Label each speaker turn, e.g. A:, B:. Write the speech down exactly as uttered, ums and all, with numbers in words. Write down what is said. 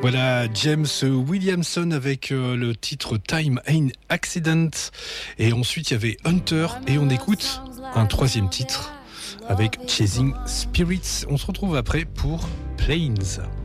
A: Voilà, James Williamson avec euh, le titre Time Ain't Accident. Et ensuite, il y avait Hunter. Et on écoute un troisième titre avec Chasing Spirits. On se retrouve après pour Plains.